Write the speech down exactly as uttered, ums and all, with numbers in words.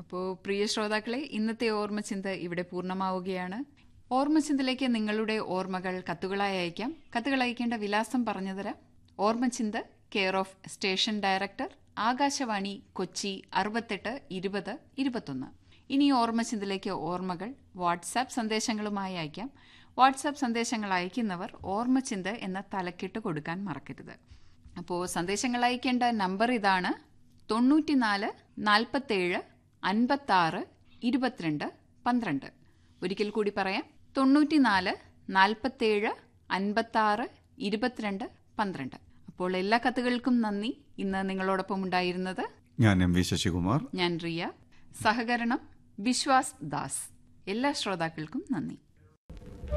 അപ്പോൾ പ്രിയ ശ്രോതാക്കളെ, ഇന്നത്തെ ഓർമ്മചിന്ത ഇവിടെ പൂർണ്ണമാവുകയാണ്. ഓർമ്മചിന്തയിലേക്ക് നിങ്ങളുടെ ഓർമ്മകൾ കത്തുകളായി അയക്കാം. കത്തുകൾ അയക്കേണ്ട വിലാസം പറഞ്ഞുതരാം. ഓർമ്മചിന്ത, care of station director, Akashvani, Kochi അറുപത്തെട്ട് ഇരുപത് ഇരുപത്തൊന്ന്. ഇനി ഓർമ്മചിന്തയിലേക്ക് ഓർമ്മകൾ വാട്സാപ്പ് സന്ദേശങ്ങളുമായി അയക്കാം. വാട്സാപ്പ് സന്ദേശങ്ങൾ അയക്കുന്നവർ ഓർമ്മചിന്ത എന്ന തലക്കെട്ട് കൊടുക്കാൻ മറക്കരുത്. അപ്പോൾ സന്ദേശങ്ങൾ അയക്കേണ്ട നമ്പർ ഇതാണ്: തൊണ്ണൂറ്റിനാല് നാൽപ്പത്തേഴ് അൻപത്താറ് ഇരുപത്തിരണ്ട് പന്ത്രണ്ട്. ഒരിക്കൽ കൂടി പറയാം: തൊണ്ണൂറ്റിനാല് നാൽപ്പത്തേഴ് അൻപത്താറ് ഇരുപത്തിരണ്ട് പന്ത്രണ്ട്. അപ്പോൾ എല്ലാ കത്തുകൾക്കും നന്ദി. ഇന്ന് നിങ്ങളോടൊപ്പം ഉണ്ടായിരുന്നത് ഞാൻ എം വി ശശികുമാർ, ഞാൻ റിയ. സഹകരണം വിശ്വാസ് ദാസ്. എല്ലാ ശ്രോതാക്കൾക്കും നന്ദി.